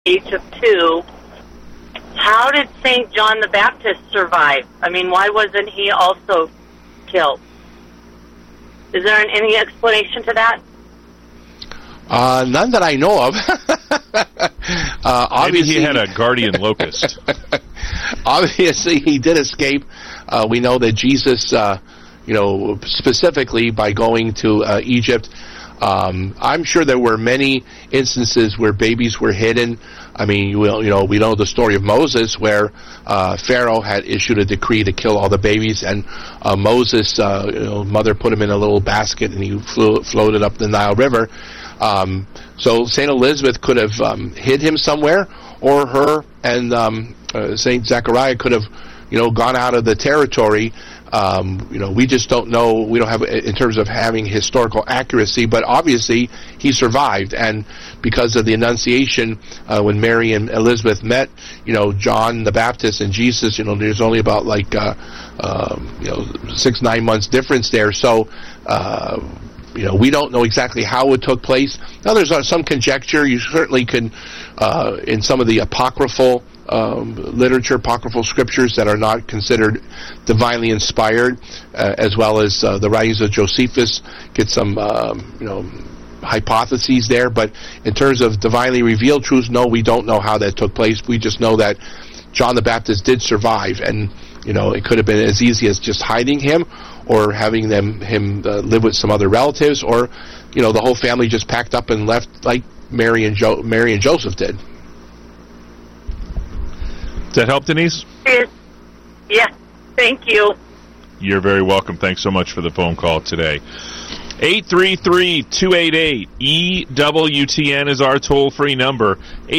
age of 2, how did St. John the Baptist survive? I mean, why wasn't he also killed? Is there any explanation to that? None that I know of. Maybe he had a guardian locust. Obviously, he did escape. We know that Jesus, specifically by going to Egypt, I'm sure there were many instances where babies were hidden. I mean, we know the story of Moses, where Pharaoh had issued a decree to kill all the babies, and Moses' mother put him in a little basket, and he floated up the Nile River. So St. Elizabeth could have hid him somewhere, or her and St. Zachariah could have, gone out of the territory. We just don't know. We don't have, in terms of having historical accuracy, but obviously he survived. And because of the Annunciation, when Mary and Elizabeth met, John the Baptist and Jesus, there's only about 6-9 months difference there. So, we don't know exactly how it took place. Now, there's some conjecture. You certainly can, in some of the apocryphal literature, apocryphal scriptures that are not considered divinely inspired, as well as the writings of Josephus, get some, hypotheses there. But in terms of divinely revealed truths, no, we don't know how that took place. We just know that John the Baptist did survive, and it could have been as easy as just hiding him, or having him live with some other relatives, or the whole family just packed up and left, like Mary and Joseph did. Does that help, Denise? Yes, thank you. You're very welcome. Thanks so much for the phone call today. 833-288-EWTN is our toll-free number.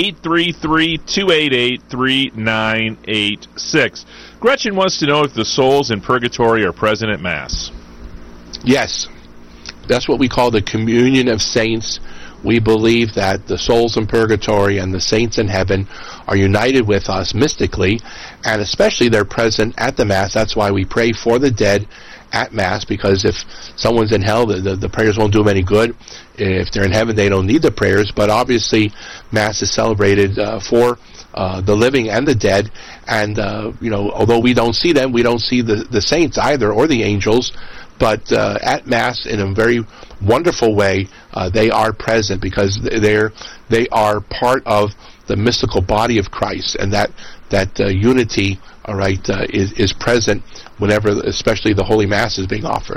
833-288-3986. Gretchen wants to know if the souls in purgatory are present at Mass. Yes. That's what we call the communion of saints. We believe that the souls in purgatory and the saints in heaven are united with us mystically, and especially they're present at the Mass. That's why we pray for the dead at Mass, because if someone's in hell, the prayers won't do them any good. If they're in heaven, they don't need the prayers. But obviously, Mass is celebrated for the living and the dead. And, although we don't see them, we don't see the saints either, or the angels. But at Mass, in a very wonderful way, they are present, because they are part of the mystical body of Christ, and that unity, all right, is present whenever, especially the Holy Mass is being offered.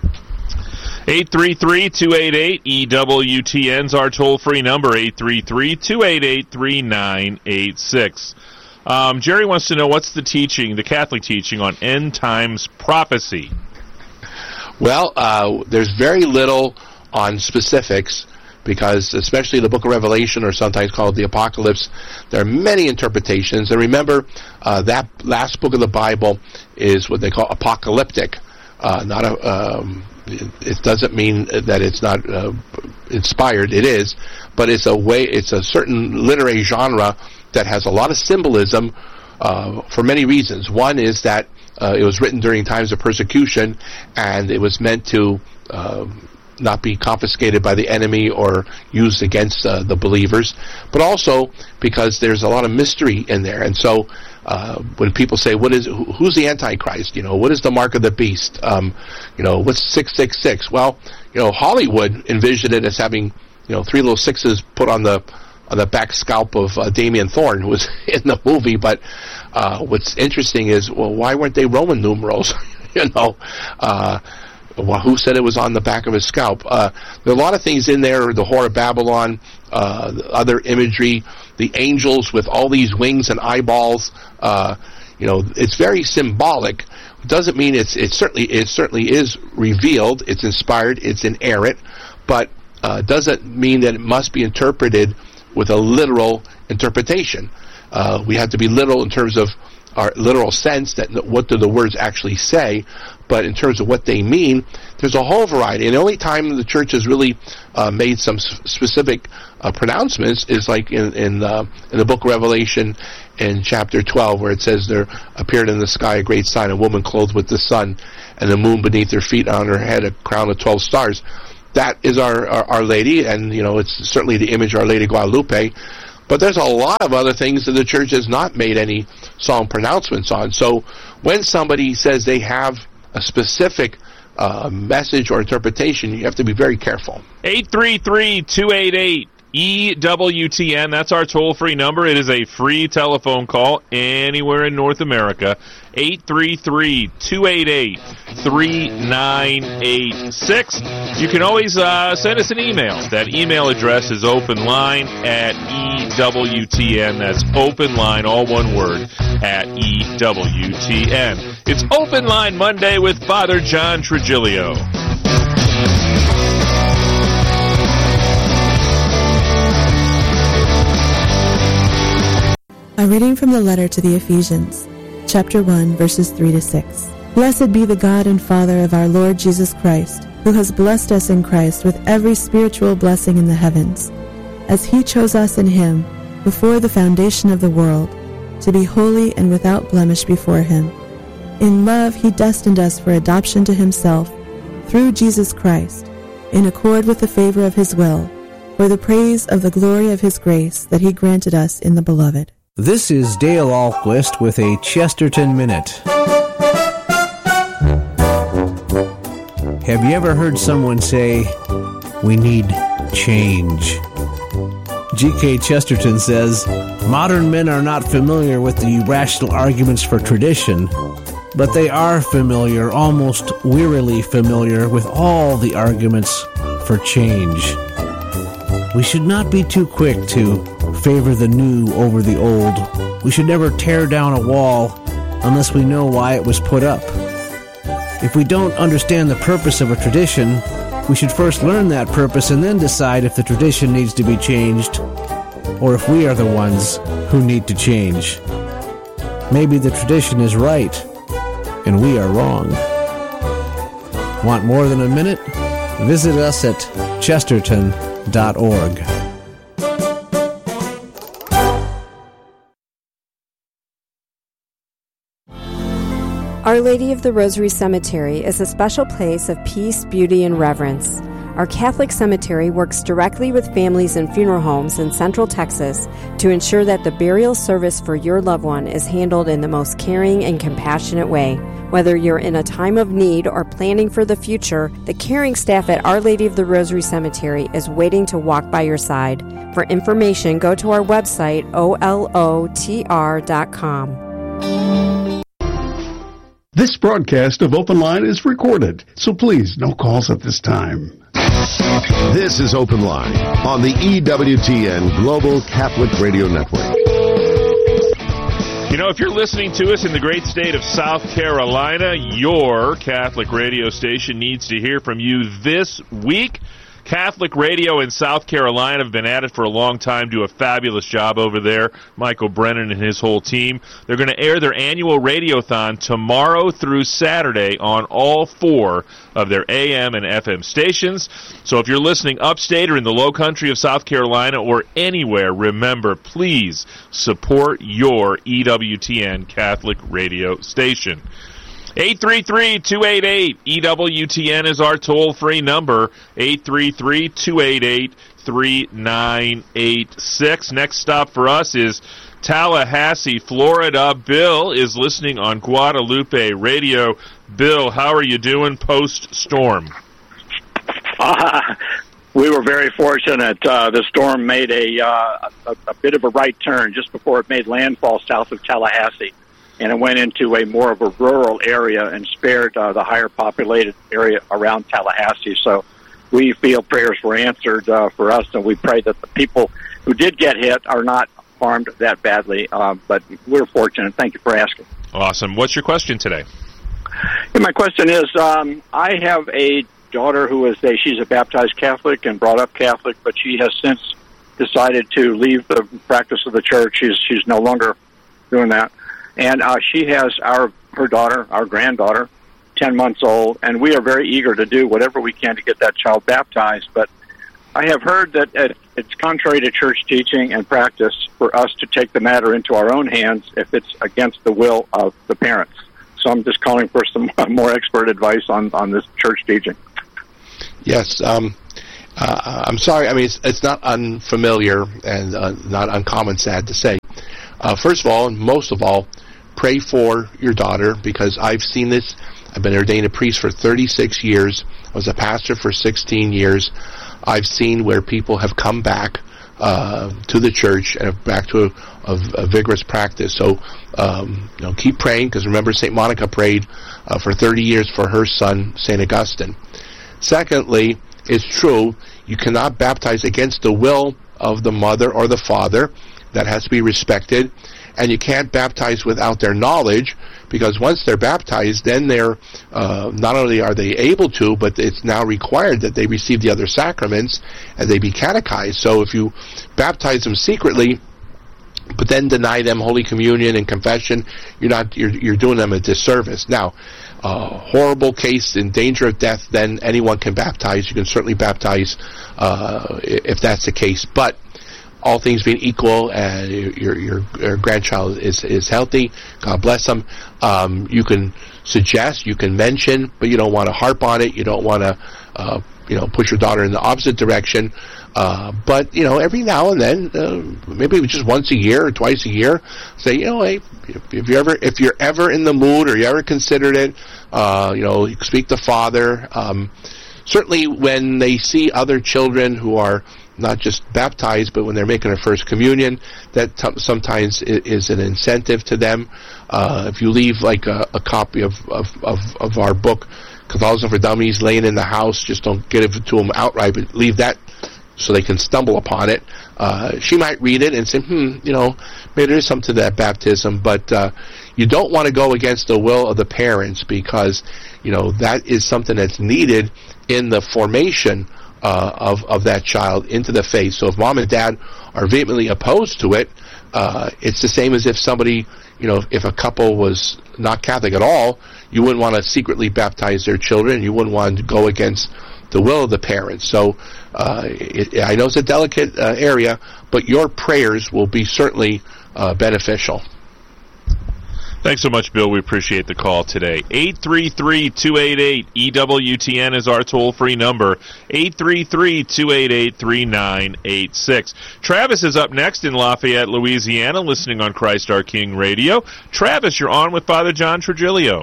833-288-EWTN's our toll-free number, 833-288-3986. Jerry wants to know, what's the Catholic teaching on end times prophecy? Well, there's very little on specifics, because especially the book of Revelation, or sometimes called the Apocalypse, there are many interpretations. And remember, that last book of the Bible is what they call apocalyptic. It doesn't mean that it's not inspired. It is, but it's a certain literary genre that has a lot of symbolism for many reasons. One is that it was written during times of persecution, and it was meant to not be confiscated by the enemy or used against the believers, but also because there's a lot of mystery in there. And so when people say, who's the Antichrist? What is the mark of the beast? What's 666? Well, Hollywood envisioned it as having, 3 little sixes put on the back scalp of Damien Thorne, who was in the movie. But what's interesting is, well, why weren't they Roman numerals? Who said it was on the back of his scalp? There are a lot of things in there, the Whore of Babylon, other imagery, the angels with all these wings and eyeballs. It's very symbolic. It doesn't mean it certainly is revealed, it's inspired, it's inerrant, but doesn't mean that it must be interpreted with a literal interpretation. We have to be literal in terms of our literal sense, that what do the words actually say, but in terms of what they mean, there's a whole variety. And the only time the Church has really made some specific pronouncements is like in the book of Revelation in chapter 12, where it says, there appeared in the sky a great sign, a woman clothed with the sun, and the moon beneath her feet, on her head a crown of 12 stars. That is our Lady, and it's certainly the image of Our Lady Guadalupe. But there's a lot of other things that the church has not made any solemn pronouncements on. So when somebody says they have a specific message or interpretation, you have to be very careful. 833-288-EWTN. That's our toll-free number. It is a free telephone call anywhere in North America. 833-288-3986. You can always send us an email. That email address is openline@EWTN. That's openline, all one word, at EWTN. It's Open Line Monday with Father John Trigilio. A reading from the letter to the Ephesians, chapter 1, verses 3 to 6. Blessed be the God and Father of our Lord Jesus Christ, who has blessed us in Christ with every spiritual blessing in the heavens, as he chose us in him before the foundation of the world, to be holy and without blemish before him. In love he destined us for adoption to himself, through Jesus Christ, in accord with the favor of his will, for the praise of the glory of his grace that he granted us in the Beloved. This is Dale Ahlquist with a Chesterton Minute. Have you ever heard someone say, "We need change"? G.K. Chesterton says, modern men are not familiar with the rational arguments for tradition, but they are familiar, almost wearily familiar, with all the arguments for change. We should not be too quick to favor the new over the old. We should never tear down a wall unless we know why it was put up. If we don't understand the purpose of a tradition, we should first learn that purpose and then decide if the tradition needs to be changed or if we are the ones who need to change. Maybe the tradition is right and we are wrong. Want more than a minute? Visit us at chesterton.org. Our Lady of the Rosary Cemetery is a special place of peace, beauty, and reverence. Our Catholic cemetery works directly with families and funeral homes in Central Texas to ensure that the burial service for your loved one is handled in the most caring and compassionate way. Whether you're in a time of need or planning for the future, the caring staff at Our Lady of the Rosary Cemetery is waiting to walk by your side. For information, go to our website, olotr.com. This broadcast of Open Line is recorded, so please, no calls at this time. This is Open Line on the EWTN Global Catholic Radio Network. You know, if you're listening to us in the great state of South Carolina, your Catholic radio station needs to hear from you this week. Catholic radio in South Carolina have been at it for a long time, do a fabulous job over there. Michael Brennan and his whole team. They're going to air their annual radiothon tomorrow through Saturday on all 4 of their AM and FM stations. So if you're listening upstate or in the low country of South Carolina or anywhere, remember, please support your EWTN Catholic radio station. 833-288-EWTN is our toll-free number, 833-288-3986. Next stop for us is Tallahassee, Florida. Bill is listening on Guadalupe Radio. Bill, how are you doing post-storm? We were very fortunate. The storm made a bit of a right turn just before it made landfall south of Tallahassee. And it went into a more of a rural area and spared the higher populated area around Tallahassee. So we feel prayers were answered for us, and we pray that the people who did get hit are not harmed that badly. But we're fortunate. Thank you for asking. Awesome. What's your question today? Yeah, my question is, I have a daughter who is she's a baptized Catholic and brought up Catholic, but she has since decided to leave the practice of the church. She's no longer doing that. And she has her daughter, our granddaughter, 10 months old, and we are very eager to do whatever we can to get that child baptized. But I have heard that it's contrary to church teaching and practice for us to take the matter into our own hands if it's against the will of the parents. So I'm just calling for some more expert advice on this church teaching. Yes. I'm sorry. I mean, it's not unfamiliar and not uncommon, sad to say. First of all, and most of all, pray for your daughter, because I've seen this. I've been ordained a priest for 36 years. I was a pastor for 16 years. I've seen where people have come back to the church and back to a vigorous practice. So, keep praying, because remember, St. Monica prayed for 30 years for her son, St. Augustine. Secondly, it's true, you cannot baptize against the will of the mother or the father. That has to be respected. And you can't baptize without their knowledge, because once they're baptized, then they're not only are they able to, but it's now required that they receive the other sacraments and they be catechized. So if you baptize them secretly, but then deny them Holy Communion and confession, you're doing them a disservice. Now, horrible case in danger of death, then anyone can baptize. You can certainly baptize if that's the case, but all things being equal, and your grandchild is healthy, God bless them. You can suggest, you can mention, but you don't want to harp on it. You don't want to, push your daughter in the opposite direction. But every now and then, maybe just once a year or twice a year, say, hey, if you're ever in the mood or you ever considered it, you speak to Father. Certainly, when they see other children who are not just baptized, but when they're making their first communion, that sometimes is an incentive to them. If you leave like a copy of our book, Catholicism for Dummies, laying in the house, just don't give it to them outright, but leave that so they can stumble upon it. She might read it and say, maybe there is something to that baptism, but you don't want to go against the will of the parents, because that is something that's needed in the formation of that child into the faith. So if mom and dad are vehemently opposed to it, it's the same as if somebody, if a couple was not Catholic at all, you wouldn't want to secretly baptize their children. You wouldn't want to go against the will of the parents. So I know it's a delicate area, but your prayers will be certainly beneficial. Thanks so much, Bill. We appreciate the call today. 833-288-EWTN is our toll-free number. 833-288-3986. Travis is up next in Lafayette, Louisiana, listening on Christ Our King Radio. Travis, you're on with Father John Trigilio.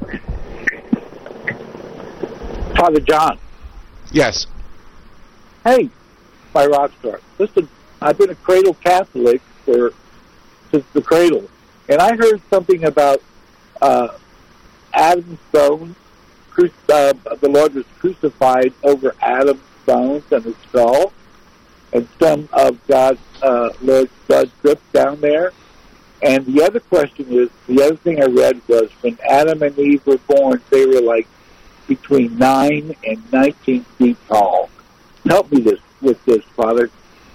Father John. Yes. Hey, my rock star. Listen, I've been a cradle Catholic since the cradle. And I heard something about Adam's bones. The Lord was crucified over Adam's bones and his skull, and some of God's Lord's blood dripped down there. And the other question is, the other thing I read was when Adam and Eve were born, they were like between 9 and 19 feet tall. Help me with this, Father.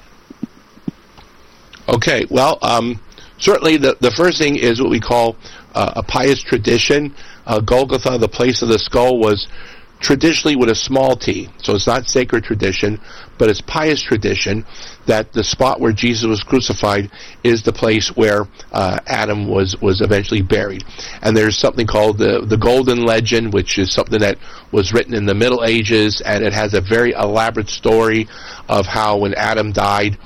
Okay, well, certainly the first thing is what we call a pious tradition. Golgotha, the place of the skull, was traditionally with a small t. So it's not sacred tradition, but it's pious tradition that the spot where Jesus was crucified is the place where Adam was eventually buried. And there's something called the Golden Legend, which is something that was written in the Middle Ages, and it has a very elaborate story of how when Adam died,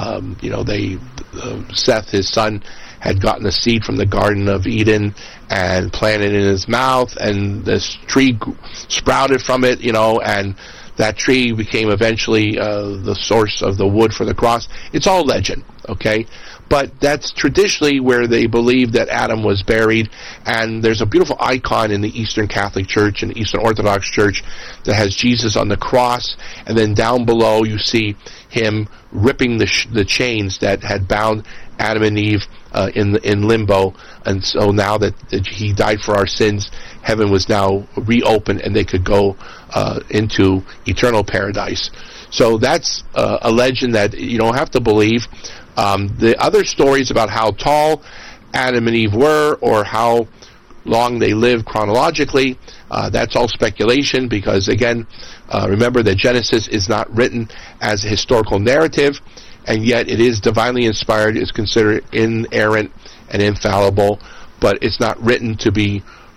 Seth, his son, had gotten a seed from the Garden of Eden and planted it in his mouth, and this tree sprouted from it, and that tree became eventually the source of the wood for the cross. It's all legend, okay? But that's traditionally where they believe that Adam was buried, and there's a beautiful icon in the Eastern Catholic Church and Eastern Orthodox Church that has Jesus on the cross, and then down below you see him ripping the chains that had bound Adam and Eve in limbo. And so now that he died for our sins, heaven was now reopened and they could go into eternal paradise. So that's a legend that you don't have to believe. The other stories about how tall Adam and Eve were or how long they lived chronologically, that's all speculation, because again, remember that Genesis is not written as a historical narrative, and yet it is divinely inspired, is considered inerrant and infallible, but it's not written to be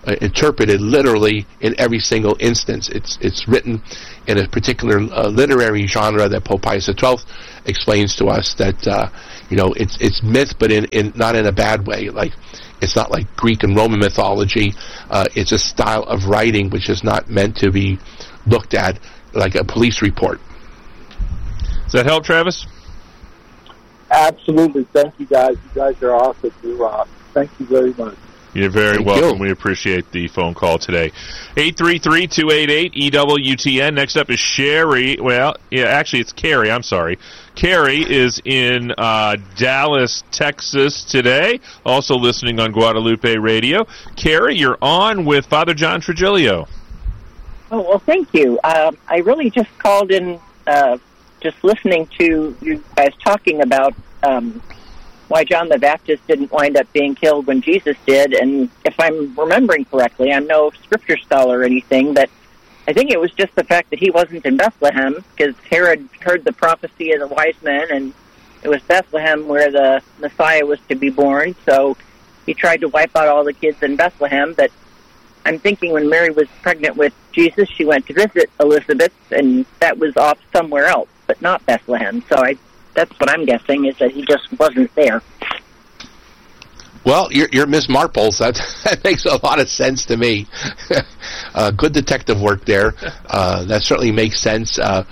interpreted literally in every single instance. It's written in a particular literary genre that Pope Pius XII explains to us that it's myth, but in not in a bad way. Like, it's not like Greek and Roman mythology. It's a style of writing which is not meant to be looked at like a police report. Does that help, Travis? Absolutely. Thank you, guys. You guys are awesome. You rock. Thank you very much. You're very welcome. We appreciate the phone call today. 833-288-EWTN. Next up is Sherry. Well, yeah, actually, it's Carrie. I'm sorry. Carrie is in Dallas, Texas today, also listening on Guadalupe Radio. Carrie, you're on with Father John Trigilio. Oh, well, thank you. I really just called in just listening to you guys talking about why John the Baptist didn't wind up being killed when Jesus did. And if I'm remembering correctly, I'm no scripture scholar or anything, but I think it was just the fact that he wasn't in Bethlehem, because Herod heard the prophecy of the wise men, and it was Bethlehem where the Messiah was to be born. So he tried to wipe out all the kids in Bethlehem. But I'm thinking when Mary was pregnant with Jesus, she went to visit Elizabeth, and that was off somewhere else, but not Bethlehem. So that's what I'm guessing, is that he just wasn't there. Well, you're Miss Marples. That makes a lot of sense to me. Good detective work there. That certainly makes sense. How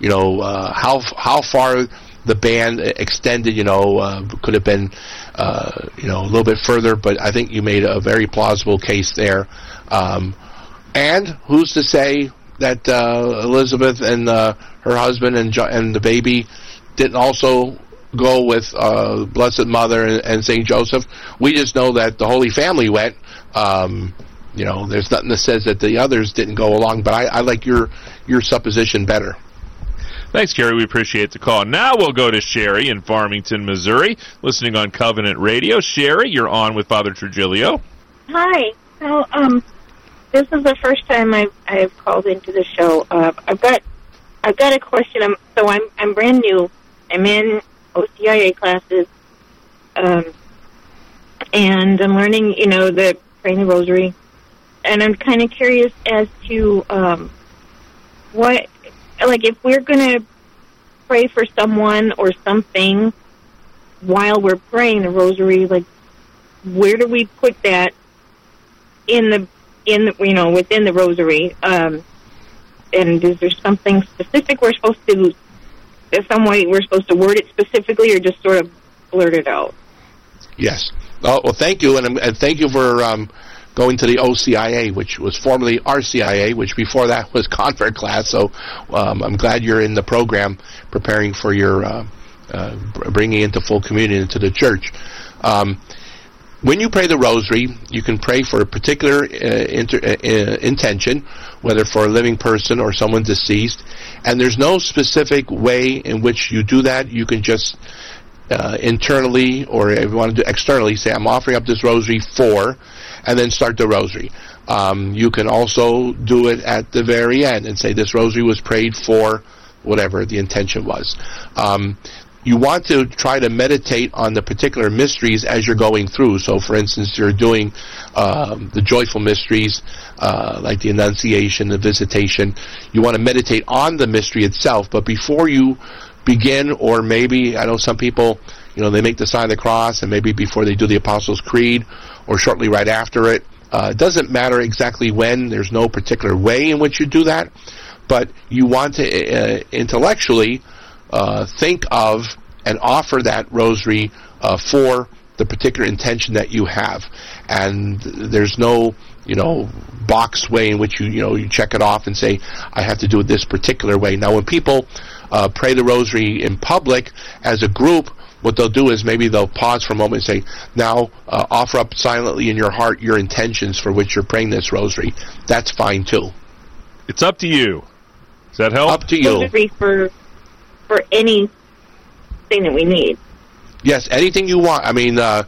far the ban extended, could have been, a little bit further, but I think you made a very plausible case there. And who's to say that Elizabeth and her husband and the baby didn't also go with Blessed Mother and St. Joseph? We just know that the Holy Family went. There's nothing that says that the others didn't go along, but I like your supposition better. Thanks, Carrie. We appreciate the call. Now we'll go to Sherry in Farmington, Missouri, listening on Covenant Radio. Sherry, you're on with Father Trigilio. Hi. So, this is the first time I've called into the show. I've got a question. I'm brand new. I'm in OCIA classes, and I'm learning, the praying the rosary, and I'm kind of curious as to if we're going to pray for someone or something while we're praying the rosary, where do we put that within the rosary? And is there something specific we're supposed to? Is some way we're supposed to word it specifically, or just sort of blurt it out? Yes. Oh, well, thank you, and thank you for going to the OCIA, which was formerly RCIA, which before that was convert class. So I'm glad you're in the program, preparing for your bringing into full communion into the church. When you pray the rosary, you can pray for a particular intention, whether for a living person or someone deceased, and there's no specific way in which you do that. You can just internally, or if you want to do externally, say, I'm offering up this rosary for, and then start the rosary. You can also do it at the very end and say, this rosary was prayed for whatever the intention was. You want to try to meditate on the particular mysteries as you're going through. So, for instance, you're doing the joyful mysteries, like the Annunciation, the Visitation. You want to meditate on the mystery itself, but before you begin, or maybe, I know some people, they make the sign of the cross, and maybe before they do the Apostles' Creed, or shortly right after it. It doesn't matter exactly when. There's no particular way in which you do that, but you want to intellectually think of and offer that rosary for the particular intention that you have. And there's no, box way in which you check it off and say, I have to do it this particular way. Now, when people pray the rosary in public as a group, what they'll do is maybe they'll pause for a moment and say, now offer up silently in your heart your intentions for which you're praying this rosary. That's fine too. It's up to you. Does that help? Up to you. Rosary for anything that we need. Yes, anything you want. I mean,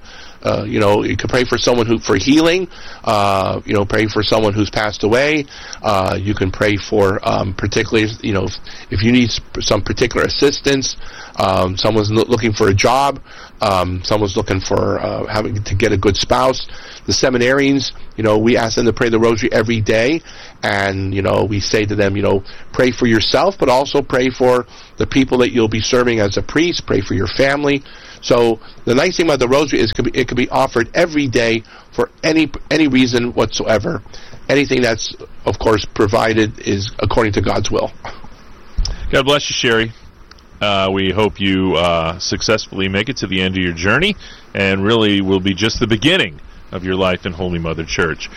You could pray for someone for healing. Pray for someone who's passed away. You can pray for particularly, if you need some particular assistance. Someone's looking for a job. Someone's looking for having to get a good spouse. The seminarians, we ask them to pray the rosary every day, and we say to them, pray for yourself, but also pray for the people that you'll be serving as a priest. Pray for your family. So the nice thing about the rosary is it can be offered every day for any reason whatsoever. Anything that's, of course, provided is according to God's will. God bless you, Sherry. We hope you successfully make it to the end of your journey, and really will be just the beginning of your life in Holy Mother Church.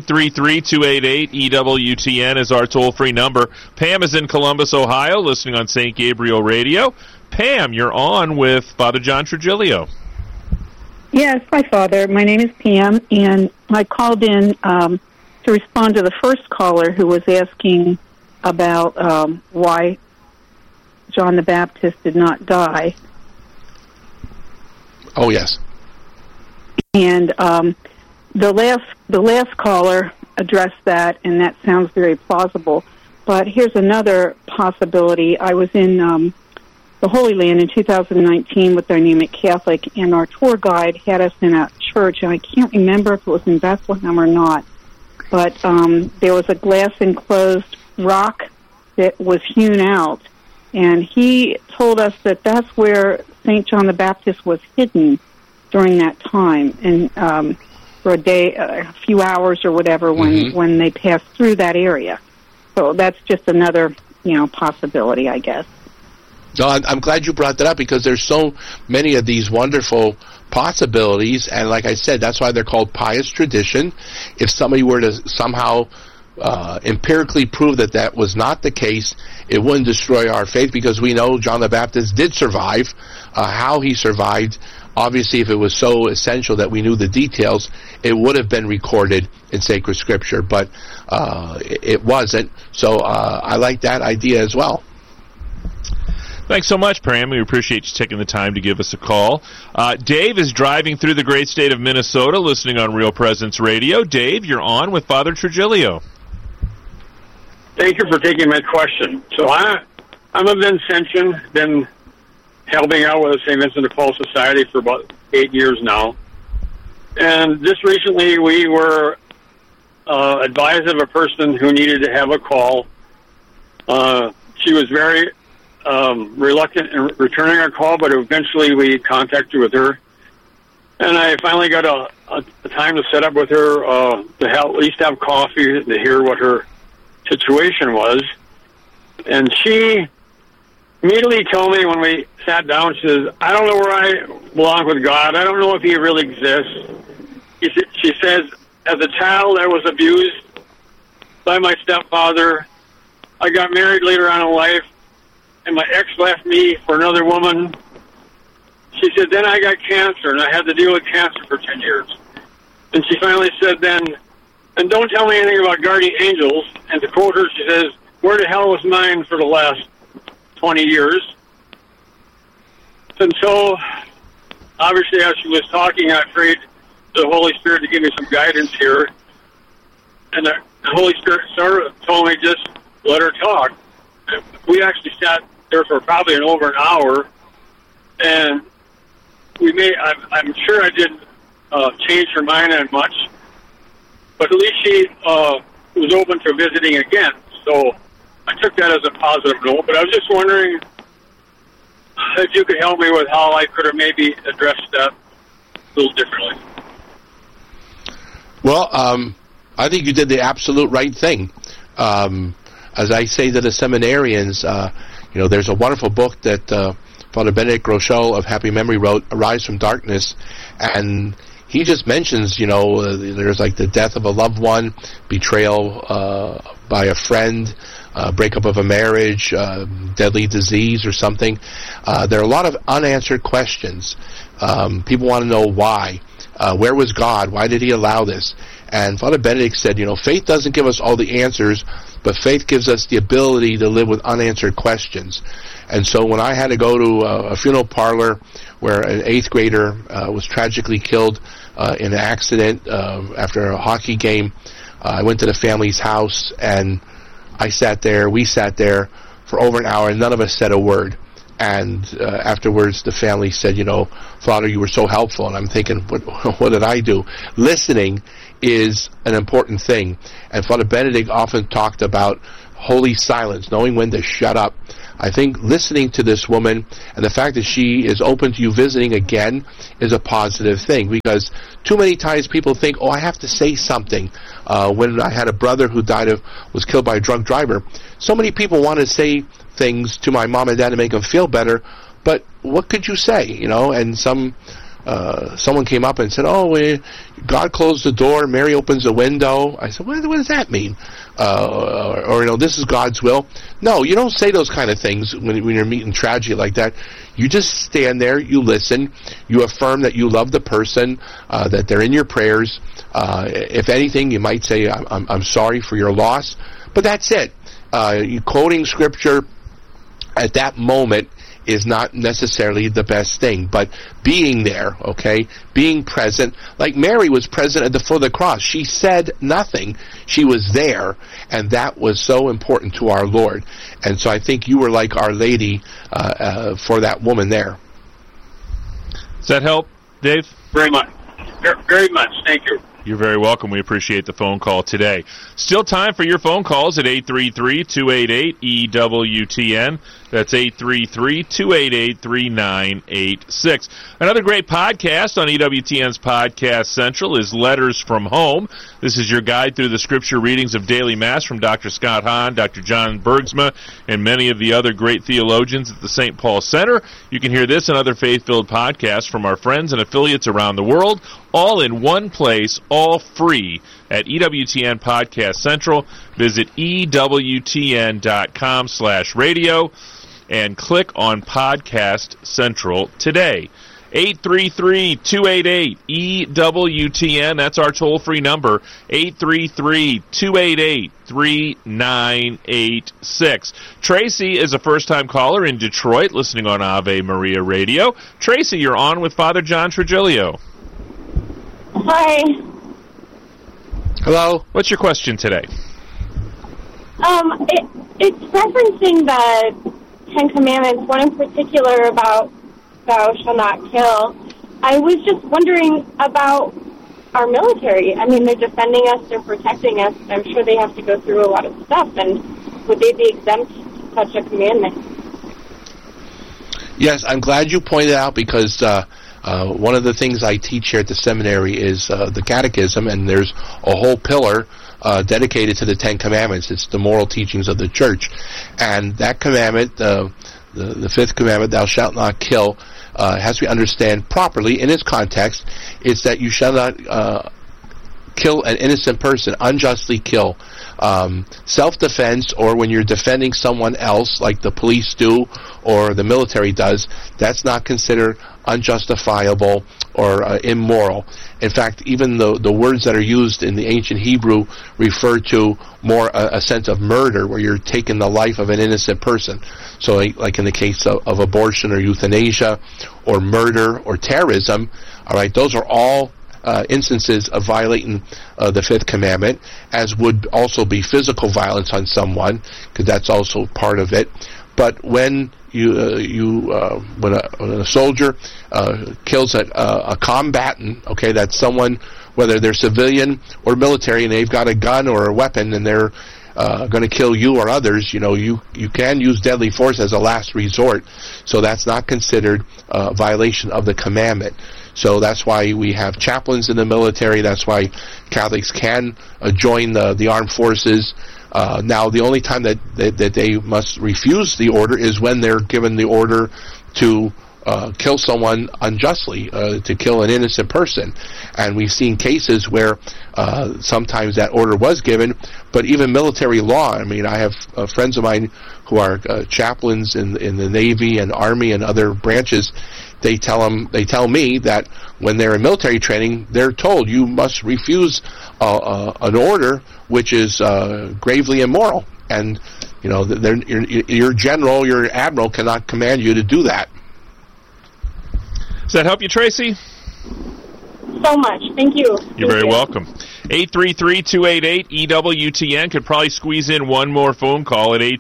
833-288-EWTN is our toll-free number. Pam is in Columbus, Ohio, listening on St. Gabriel Radio. Pam, you're on with Father John Trigilio. Yes, hi, Father. My name is Pam, and I called in to respond to the first caller who was asking about why John the Baptist did not die. Oh, yes. And the last caller addressed that, and that sounds very plausible. But here's another possibility. I was in the Holy Land in 2019 with Dynamic Catholic, and our tour guide had us in a church, and I can't remember if it was in Bethlehem or not, but there was a glass enclosed rock that was hewn out, and he told us that that's where St. John the Baptist was hidden during that time, and for a day, a few hours or whatever, when they passed through that area. So that's just another, possibility, I guess. No, I'm glad you brought that up, because there's so many of these wonderful possibilities, and like I said, that's why they're called pious tradition. If somebody were to somehow empirically prove that was not the case, it wouldn't destroy our faith, because we know John the Baptist did survive. How he survived, obviously, if it was so essential that we knew the details, it would have been recorded in sacred scripture, but it wasn't. So I like that idea as well. Thanks so much, Pam. We appreciate you taking the time to give us a call. Dave is driving through the great state of Minnesota, listening on Real Presence Radio. Dave, you're on with Father Trigilio. Thank you for taking my question. So I'm a Vincentian, been helping out with the St. Vincent de Paul Society for about 8 years now. And just recently we were advised of a person who needed to have a call. She was very reluctant in returning our call, but eventually we contacted with her. And I finally got a time to set up with her to at least have coffee to hear what her situation was. And she immediately told me when we sat down, she says, I don't know where I belong with God. I don't know if he really exists. She says, as a child, I was abused by my stepfather. I got married later on in life, and my ex left me for another woman. She said, then I got cancer, and I had to deal with cancer for 10 years. And she finally said then, and don't tell me anything about guardian angels. And to quote her, she says, where the hell was mine for the last 20 years? And so, obviously, as she was talking, I prayed to the Holy Spirit to give me some guidance here. And the Holy Spirit sort of told me just let her talk. We actually sat there for probably over an hour, and I'm sure I didn't change her mind that much, but at least she was open to visiting again. So I took that as a positive note, but I was just wondering if you could help me with how I could have maybe addressed that a little differently. Well, I think you did the absolute right thing. As I say to the seminarians, there's a wonderful book that Father Benedict Groeschel of Happy Memory wrote, Arise from Darkness, and he just mentions, there's like the death of a loved one, betrayal by a friend, breakup of a marriage, deadly disease or something. There are a lot of unanswered questions. People want to know why. Where was God? Why did he allow this? And Father Benedict said, faith doesn't give us all the answers, but faith gives us the ability to live with unanswered questions. And so when I had to go to a funeral parlor where an 8th grader was tragically killed in an accident after a hockey game, I went to the family's house, and we sat there for over an hour, and none of us said a word. And afterwards, the family said, Father, you were so helpful. And I'm thinking, what did I do? Listening is an important thing. And Father Benedict often talked about holy silence, knowing when to shut up. I think listening to this woman and the fact that she is open to you visiting again is a positive thing, because too many times people think, I have to say something. When I had a brother who was killed by a drunk driver, so many people want to say things to my mom and dad to make them feel better, but what could you say, And someone came up and said, God closed the door, Mary opens the window. I said, what does that mean? Or this is God's will. No, you don't say those kind of things when you're meeting tragedy like that. You just stand there, you listen, you affirm that you love the person, that they're in your prayers. If anything, you might say, I'm sorry for your loss, but that's it. You quoting scripture at that moment is not necessarily the best thing, but being there, being present, like Mary was present at the foot of the cross. She said nothing. She was there, and that was so important to our Lord. And so I think you were like Our Lady for that woman there. Does that help, Dave? Very much. Very much. Thank you. You're very welcome. We appreciate the phone call today. Still time for your phone calls at 833-288-EWTN. That's 833-288-3986. Another great podcast on EWTN's Podcast Central is Letters from Home. This is your guide through the scripture readings of daily Mass from Dr. Scott Hahn, Dr. John Bergsma, and many of the other great theologians at the St. Paul Center. You can hear this and other faith-filled podcasts from our friends and affiliates around the world, all in one place, all free at EWTN Podcast Central. Visit EWTN.com/radio and click on Podcast Central today. 833-288-EWTN. That's our toll-free number, 833-288-3986. Tracy is a first-time caller in Detroit, listening on Ave Maria Radio. Tracy, you're on with Father John Trigilio. Hi. Hello. What's your question today? It's referencing the Ten Commandments, one in particular about thou shalt not kill. I was just wondering about our military. I mean, they're defending us, they're protecting us. I'm sure they have to go through a lot of stuff, and would they be exempt to such a commandment? Yes, I'm glad you pointed out, because one of the things I teach here at the seminary is the Catechism, and there's a whole pillar dedicated to the Ten Commandments. It's the moral teachings of the Church. And that commandment, the fifth commandment, thou shalt not kill, has to be understood properly in its context. It's that you shall not kill an innocent person, unjustly kill. Self-defense, or when you're defending someone else, like the police do or the military does, that's not considered unjustifiable or immoral. In fact, even the words that are used in the ancient Hebrew refer to more a sense of murder, where you're taking the life of an innocent person. So like in the case of abortion or euthanasia or murder or terrorism, all right, those are all instances of violating the fifth commandment, as would also be physical violence on someone, because that's also part of it. But when when a soldier kills a combatant, okay, that's someone, whether they're civilian or military, and they've got a gun or a weapon, and they're going to kill you or others, you can use deadly force as a last resort. So that's not considered a violation of the commandment. So that's why we have chaplains in the military. That's why Catholics can join the armed forces. Now, the only time that they must refuse the order is when they're given the order to kill someone unjustly, to kill an innocent person. And we've seen cases where sometimes that order was given, but even military law, I mean, I have friends of mine who are chaplains in the Navy and Army and other branches. They tell me that when they're in military training, they're told you must refuse an order which is gravely immoral, and you know your general, your admiral cannot command you to do that. Does that help you, Tracy? So much. Thank you. You're very welcome. 833-288-EWTN. Could probably squeeze in one more phone call at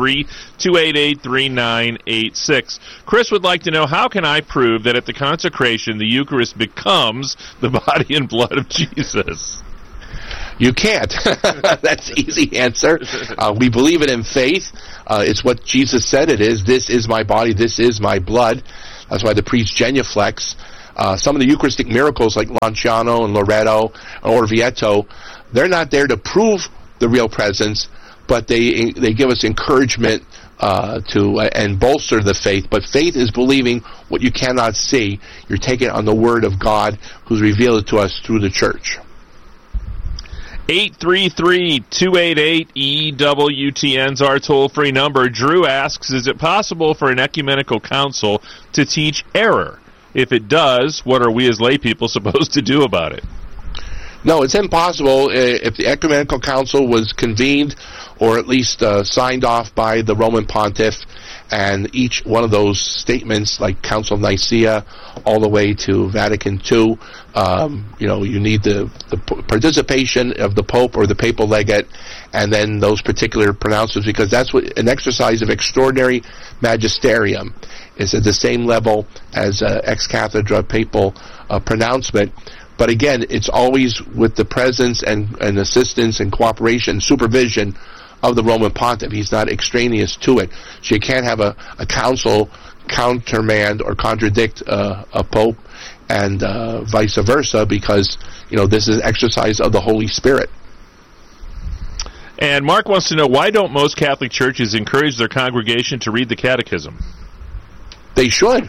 833-288-3986. Chris would like to know, how can I prove that at the consecration the Eucharist becomes the body and blood of Jesus? You can't. That's the easy answer. We believe it in faith. It's what Jesus said it is. This is my body. This is my blood. That's why the priest genuflects. Some of the Eucharistic miracles like Lanciano and Loreto or Orvieto, they're not there to prove the real presence, but they give us encouragement and bolster the faith. But faith is believing what you cannot see. You're taking it on the Word of God, who's revealed it to us through the Church. 833-288-EWTN's our toll-free number. Drew asks, is it possible for an ecumenical council to teach error? If it does, what are we as lay people supposed to do about it? No, it's impossible. If the ecumenical council was convened or at least signed off by the Roman pontiff, and each one of those statements, like Council of Nicaea all the way to Vatican II, you need the participation of the Pope or the papal legate, and then those particular pronouncements, because that's what an exercise of extraordinary magisterium is, at the same level as ex cathedra papal pronouncement. But again, it's always with the presence and assistance and cooperation, supervision of the Roman pontiff. He's not extraneous to it. So you can't have a council countermand or contradict a pope, and vice versa, because this is an exercise of the Holy Spirit. And Mark wants to know, why don't most Catholic churches encourage their congregation to read the catechism? They should.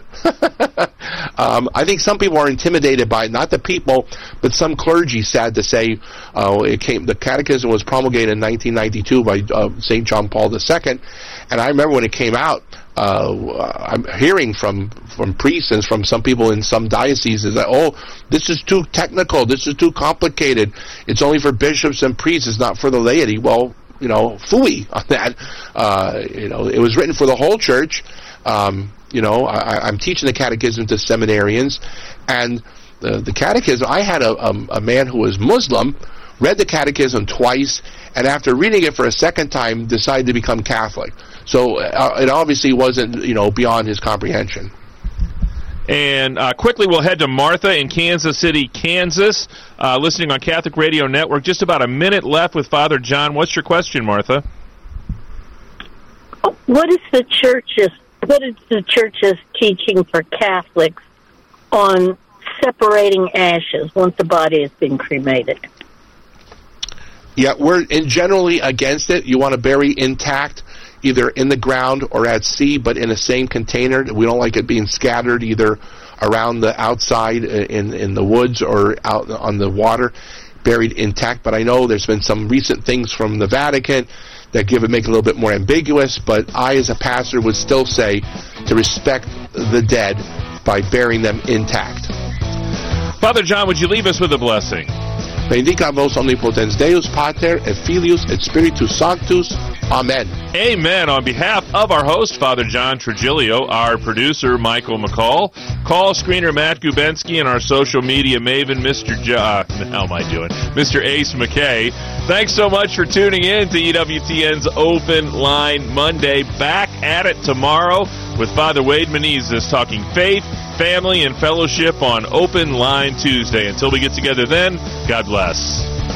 I think some people are intimidated by it. Not the people, but some clergy, sad to say. The catechism was promulgated in 1992 by St. John Paul II, and I remember when it came out, I'm hearing from priests and from some people in some dioceses that, this is too technical, this is too complicated, it's only for bishops and priests, it's not for the laity. Well, phooey on that. It was written for the whole church. I'm teaching the catechism to seminarians, and the catechism, I had a man who was Muslim, read the catechism twice, and after reading it for a second time, decided to become Catholic. So it obviously wasn't, beyond his comprehension. And quickly, we'll head to Martha in Kansas City, Kansas, listening on Catholic Radio Network. Just about a minute left with Father John. What's your question, Martha? What is the church's teaching for Catholics on separating ashes once the body has been cremated? Yeah, we're generally against it. You want to bury intact, either in the ground or at sea, but in the same container. We don't like it being scattered either around the outside in the woods or out on the water, buried intact. But I know there's been some recent things from the Vatican that make it a little bit more ambiguous, but I, as a pastor, would still say to respect the dead by burying them intact. Father John, would you leave us with a blessing? Benedicat vos omnipotens Deus, Pater, et Filius, et Spiritus Sanctus. Amen. Amen. On behalf of our host, Father John Trigilio, our producer, Michael McCall, call screener Matt Gubensky, and our social media maven, Mr. Ace McKay. Thanks so much for tuning in to EWTN's Open Line Monday. Back at it tomorrow with Father Wade Menezes talking faith, family, and fellowship on Open Line Tuesday. Until we get together then, God bless.